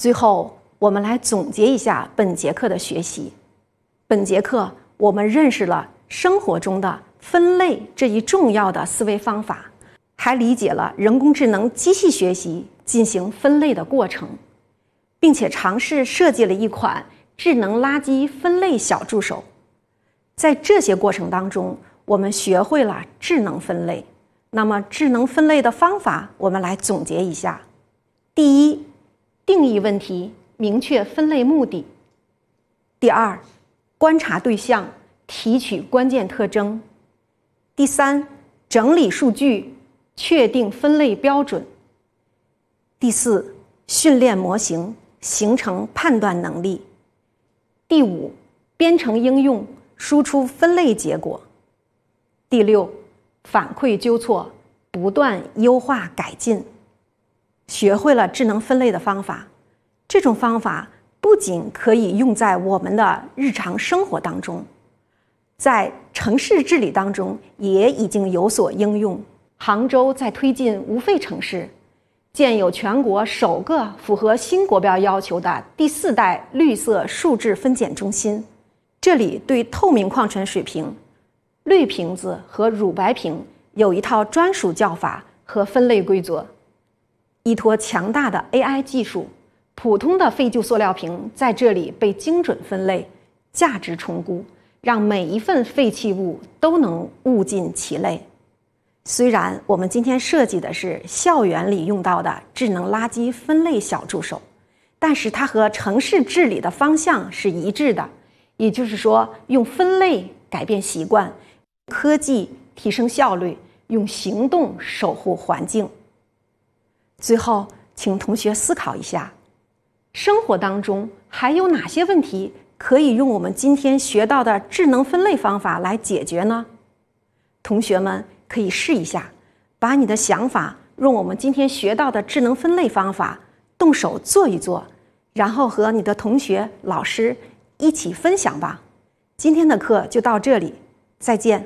最后，我们来总结一下本节课的学习。本节课我们认识了生活中的分类这一重要的思维方法，还理解了人工智能机器学习进行分类的过程，并且尝试设计了一款智能垃圾分类小助手。在这些过程当中，我们学会了智能分类。那么智能分类的方法，我们来总结一下。第一，定义问题，明确分类目的。第二，观察对象，提取关键特征。第三，整理数据，确定分类标准。第四，训练模型，形成判断能力。第五，编程应用，输出分类结果。第六，反馈纠错，不断优化改进。学会了智能分类的方法，这种方法不仅可以用在我们的日常生活当中，在城市治理当中也已经有所应用。杭州在推进无废城市，建有全国首个符合新国标要求的第4代绿色数质分拣中心。这里对透明矿泉水瓶、绿瓶子和乳白瓶有一套专属叫法和分类规则。依托强大的 AI 技术，普通的废旧塑料瓶在这里被精准分类，价值重估，让每一份废弃物都能物尽其类。虽然我们今天设计的是校园里用到的智能垃圾分类小助手，但是它和城市治理的方向是一致的，也就是说，用分类改变习惯，科技提升效率，用行动守护环境。最后，请同学思考一下，生活当中还有哪些问题可以用我们今天学到的智能分类方法来解决呢？同学们可以试一下，把你的想法用我们今天学到的智能分类方法动手做一做，然后和你的同学、老师一起分享吧。今天的课就到这里，再见。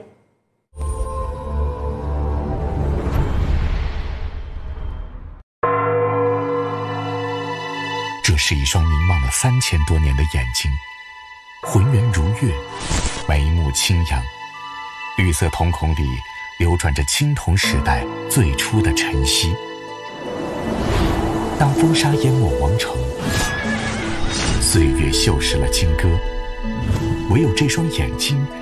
这是一双凝望了3000多年的眼睛，浑圆如月，眉目清扬，绿色瞳孔里流转着青铜时代最初的晨曦。当风沙淹没王城，岁月锈蚀了金戈，唯有这双眼睛